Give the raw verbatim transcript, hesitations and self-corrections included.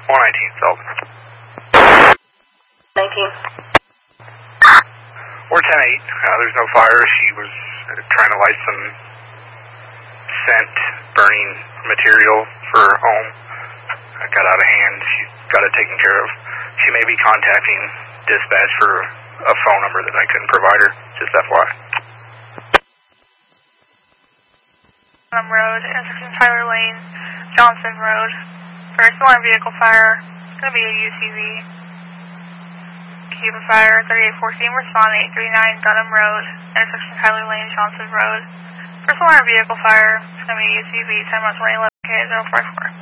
one nineteen, Sullivan. nineteen. We're ten eight. Uh, there's no fire. She was trying to light some scent, burning material for her home. It got out of hand. She got it taken care of. She may be contacting dispatch for a phone number that I couldn't provide her. Just F Y I. Road, intersection Tyler Lane, Johnson Road. First alarm vehicle fire. It's going to be a U C V. Cuba fire, thirty-eight fourteen, respond eight three nine Dunham Road, intersection Tyler Lane, Johnson Road. First alarm vehicle fire. It's going to be a U C V, time out twenty eleven K zero five four.